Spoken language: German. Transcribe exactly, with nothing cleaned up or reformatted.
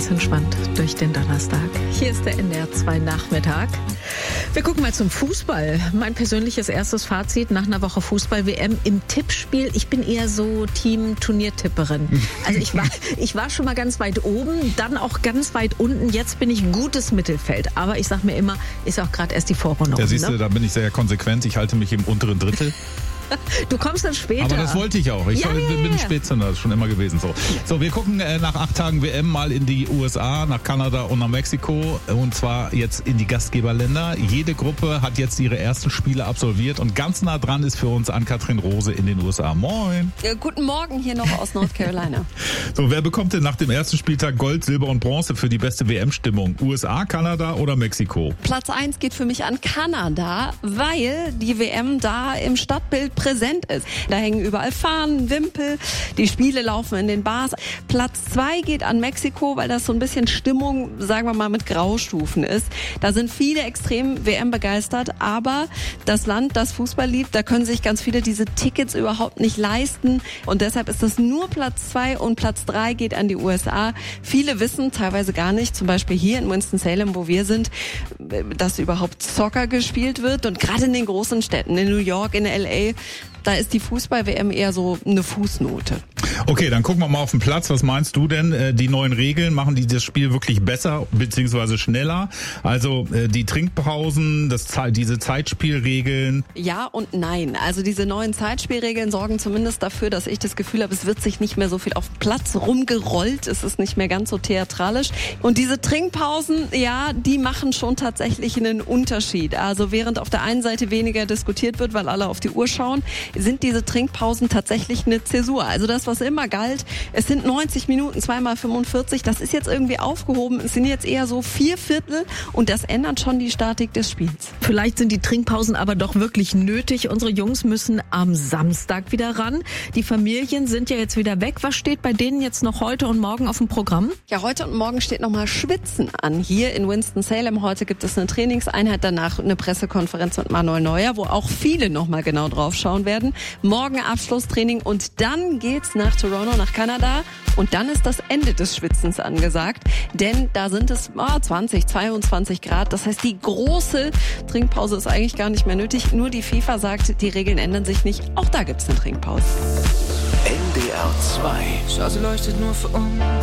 entspannt durch den Donnerstag. Hier ist der N D R zwei Nachmittag. Wir gucken mal zum Fußball. Mein persönliches erstes Fazit nach einer Woche Fußball-W M im Tippspiel. Ich bin eher so Team-Turniertipperin. Also ich war, ich war schon mal ganz weit oben, dann auch ganz weit unten. Jetzt bin ich gutes Mittelfeld. Aber ich sag mir immer, ist auch gerade erst die Vorrunde. Ja, siehst du, ne? Da bin ich sehr konsequent. Ich halte mich im unteren Drittel. Du kommst dann später. Aber das wollte ich auch. Ich ja, bin ja, ja. ein Spätzünder, das ist schon immer gewesen so. So, wir gucken äh, nach acht Tagen W M mal in die U S A, nach Kanada und nach Mexiko. Und zwar jetzt in die Gastgeberländer. Jede Gruppe hat jetzt ihre ersten Spiele absolviert. Und ganz nah dran ist für uns Ann-Kathrin Rose in den U S A. Moin. Ja, guten Morgen hier noch aus North Carolina. So, wer bekommt denn nach dem ersten Spieltag Gold, Silber und Bronze für die beste W M-Stimmung? U S A, Kanada oder Mexiko? Platz eins geht für mich an Kanada, weil die W M da im Stadtbild präsent ist. Da hängen überall Fahnen, Wimpel, die Spiele laufen in den Bars. Platz zwei geht an Mexiko, weil das so ein bisschen Stimmung, sagen wir mal, mit Graustufen ist. Da sind viele extrem W M begeistert, aber das Land, das Fußball liebt, da können sich ganz viele diese Tickets überhaupt nicht leisten und deshalb ist das nur Platz zwei und Platz drei geht an die U S A. Viele wissen teilweise gar nicht, zum Beispiel hier in Winston-Salem, wo wir sind, dass überhaupt Soccer gespielt wird und gerade in den großen Städten, in New York, in L A, da ist die Fußball-W M eher so eine Fußnote. Okay, dann gucken wir mal auf den Platz. Was meinst du denn? Die neuen Regeln, machen die das Spiel wirklich besser bzw. schneller? Also die Trinkpausen, das, diese Zeitspielregeln? Ja und nein. Also diese neuen Zeitspielregeln sorgen zumindest dafür, dass ich das Gefühl habe, es wird sich nicht mehr so viel auf dem Platz rumgerollt. Es ist nicht mehr ganz so theatralisch. Und diese Trinkpausen, ja, die machen schon tatsächlich einen Unterschied. Also während auf der einen Seite weniger diskutiert wird, weil alle auf die Uhr schauen, sind diese Trinkpausen tatsächlich eine Zäsur. Also das, was immer galt, es sind neunzig Minuten, zweimal fünfundvierzig, das ist jetzt irgendwie aufgehoben. Es sind jetzt eher so vier Viertel und das ändert schon die Statik des Spiels. Vielleicht sind die Trinkpausen aber doch wirklich nötig. Unsere Jungs müssen am Samstag wieder ran. Die Familien sind ja jetzt wieder weg. Was steht bei denen jetzt noch heute und morgen auf dem Programm? Ja, heute und morgen steht nochmal Schwitzen an. Hier in Winston-Salem heute gibt es eine Trainingseinheit, danach eine Pressekonferenz mit Manuel Neuer, wo auch viele nochmal genau drauf schauen werden. Morgen Abschlusstraining und dann geht's nach Toronto, nach Kanada und dann ist das Ende des Schwitzens angesagt, denn da sind es oh, zwanzig, zweiundzwanzig Grad. Das heißt, die große Trinkpause ist eigentlich gar nicht mehr nötig. Nur die FIFA sagt, die Regeln ändern sich nicht. Auch da gibt's eine Trinkpause. N D R zwei. Schau, sie leuchtet nur für uns.